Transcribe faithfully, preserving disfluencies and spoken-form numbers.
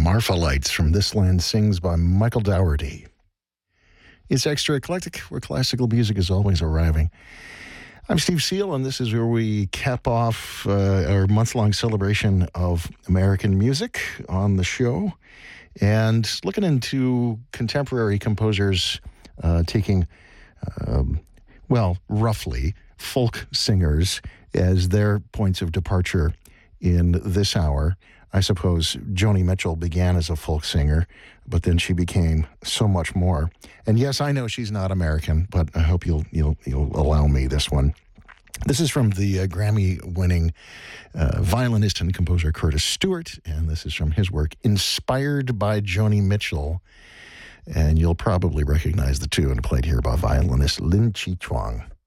Marfa Lights from This Land Sings by Michael Dougherty. It's Extra Eclectic, where classical music is always arriving. I'm Steve Seal, and this is where we cap off uh, our month-long celebration of American music on the show, and looking into contemporary composers uh, taking, um, well, roughly, folk singers as their points of departure in this hour. I suppose Joni Mitchell began as a folk singer, but then she became so much more. And yes, I know she's not American, but I hope you'll you'll you'll allow me this one. This is from the uh, Grammy-winning uh, violinist and composer Curtis Stewart, and this is from his work, Inspired by Joni Mitchell. And you'll probably recognize the tune played here by violinist Lin Chi Chuang.